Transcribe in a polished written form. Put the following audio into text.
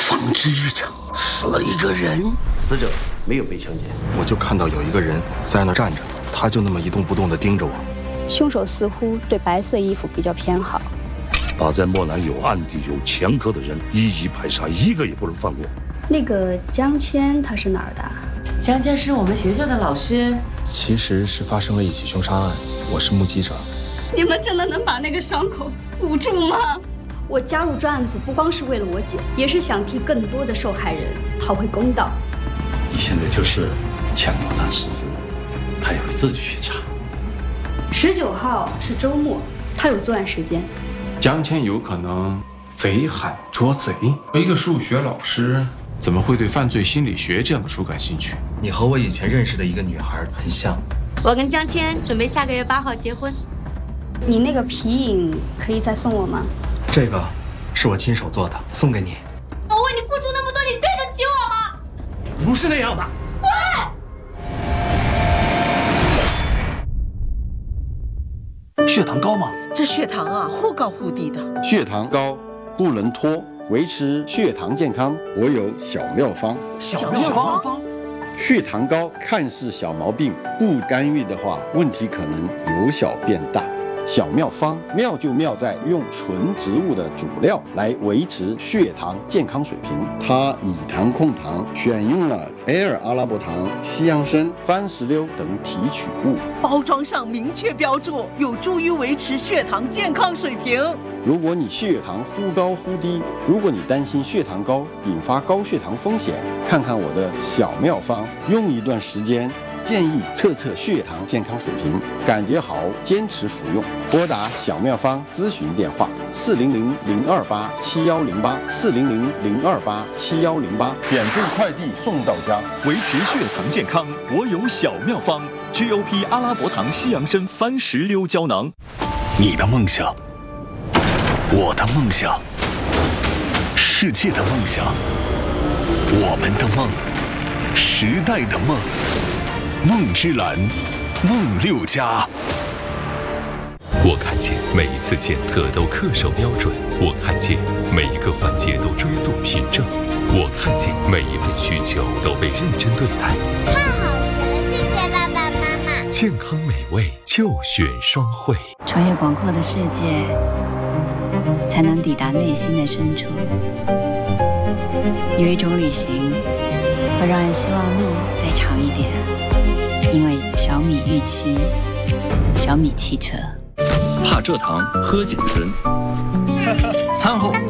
纺织一场，死了一个人， 死者没有被强奸。 我就看到有一个人在那站着，他就那么一动不动地盯着我。 凶手似乎对白色衣服比较偏好， 把在漠南有案底、有前科的人一一排查，一个也不能放过。 那个江谦他是哪儿的？ 江谦是我们学校的老师。 其实是发生了一起凶杀案，我是目击者。 你们真的能把那个伤口捂住吗？我加入专案组不光是为了我姐，也是想替更多的受害人讨回公道。 你现在就是强迫他辞职，他也会自己去查。 19号是周末，他有作案时间。 江谦有可能贼喊捉贼，一个数学老师怎么会对犯罪心理学这样的书感兴趣？ 你和我以前认识的一个女孩很像。 我跟江谦准备下个月8号结婚。 你那个皮影可以再送我吗？ 这个是我亲手做的，送给你。 我为你付出那么多，你对得起我吗？ 不是那样的。 滚！ 血糖高吗？ 这血糖啊，忽高忽低的。 血糖高不能拖，维持血糖健康，我有小妙方。 小妙方。 血糖高看似小毛病，不干预的话，问题可能由小变大。小妙方妙就妙在用纯植物的主料来维持血糖健康水平。它以糖控糖，选用了埃尔阿拉伯糖、西洋参、番石榴等提取物。 包装上明确标注，有助于维持血糖健康水平。 如果你血糖忽高忽低，如果你担心血糖高引发高血糖风险，看看我的小妙方，用一段时间。建议测测血糖健康水平，感觉好坚持服用。拨打小妙方咨询电话400-028-7108，400-028-7108，免费快递送到家。 维持血糖健康，我有小妙方 ，GOP 阿拉伯糖西洋参番石榴胶囊。 你的梦想，我的梦想，世界的梦想，我们的梦，时代的梦。梦之蓝，梦6家。 我看见每一次检测都恪守标准，我看见每一个环节都追溯凭证，我看见每一份需求都被认真对待。 太好吃了，谢谢爸爸妈妈。 健康美味就选双汇。 穿越广阔的世界，才能抵达内心的深处。有一种旅行，会让人希望路再长一点。因为小米预期，小米汽车。 怕蔗糖，喝减醇。餐后